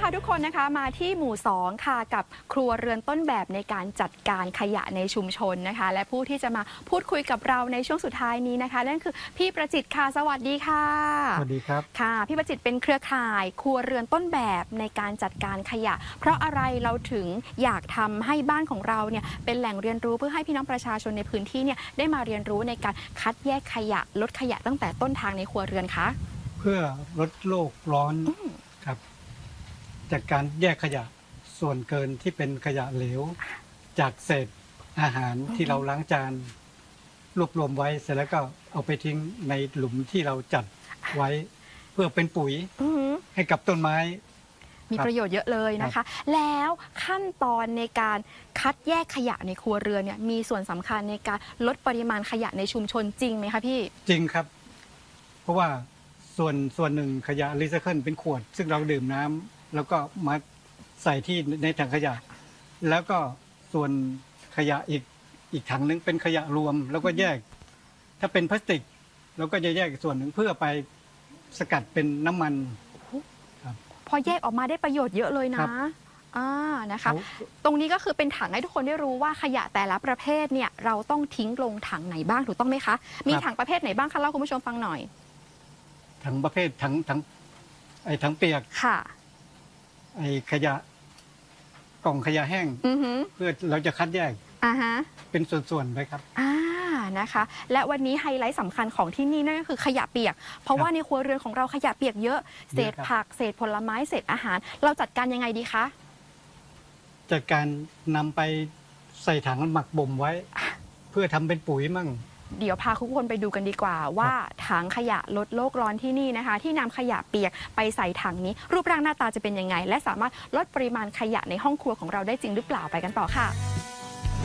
พาทุกคนนะคะมาที่หมู่2ค่ะกับครัวเรือนต้นแบบในการจัดการขยะในชุมชนนะคะและผู้ที่จะมาพูดคุยกับเราในช่วงสุดท้ายนี้นะคะนั่นคือพี่ประจิตค่ะสวัสดีค่ะสวัสดีครับค่ะพี่ประจิตเป็นเครือข่ายครัวเรือนต้นแบบในการจัดการขยะเพราะอะไรเราถึงอยากทำให้บ้านของเราเนี่ยเป็นแหล่งเรียนรู้เพื่อให้พี่น้องประชาชนในพื้นที่เนี่ยได้มาเรียนรู้ในการคัดแยกขยะลดขยะตั้งแต่ต้นทางในครัวเรือนคะเพื่อลดโลกร้อนครับจากการแยกขยะส่วนเกินที่เป็นขยะเหลวจากเศษอาหารที่เราล้างจานรวบรวมไว้เสร็จแล้วก็เอาไปทิ้งในหลุมที่เราจัดไว้เพื่อเป็นปุ๋ยให้กับต้นไม้มีประโยชน์เยอะเลยนะคะแล้วขั้นตอนในการคัดแยกขยะในครัวเรือนเนี่ยมีส่วนสำคัญในการลดปริมาณขยะในชุมชนจริงไหมคะพี่จริงครับเพราะว่าส่วนหนึ่งขยะรีไซเคิลเป็นขวดซึ่งเราดื่มน้ำแล้วก็มาใส่ที่ในถังขยะแล้วก็ส่วนขยะอีกถังนึงเป็นขยะรวมแล้วก็แยกถ้าเป็นพลาสติกเราก็จะแยกส่วนหนึ่งเพื่อไปสกัดเป็นน้ำมันพอแยกออกมาได้ประโยชน์เยอะเลยนะนะคะตรงนี้ก็คือเป็นถังให้ทุกคนได้รู้ว่าขยะแต่ละประเภทเนี่ยเราต้องทิ้งลงถังไหนบ้างถูกต้องไหมคะมีถังประเภทไหนบ้างคะเล่าคุณผู้ชมฟังหน่อยถังประเภทถังเปียกค่ะขยะกล่องขยะแห้งเพื่อเราจะคัดแยกเป็นส่วนๆไปครับนะคะและวันนี้ไฮไลท์สำคัญของที่นี่นั่นก็คือขยะเปียกเพราะว่าในครัวเรือนของเราขยะเปียกเยอะเศษผักเศษผลไม้เศษอาหารเราจัดการยังไงดีคะจัดการนำไปใส่ถังหมักบ่มไว้เพื่อทำเป็นปุ๋ยมั่งเดี๋ยวพาทุกคนไปดูกันดีกว่าว่าถังขยะลดโลกร้อนที่นี่นะคะที่นำขยะเปียกไปใส่ถังนี้รูปร่างหน้าตาจะเป็นยังไงและสามารถลดปริมาณขยะในห้องครัวของเราได้จริงหรือเปล่าไปกันต่อค่ะ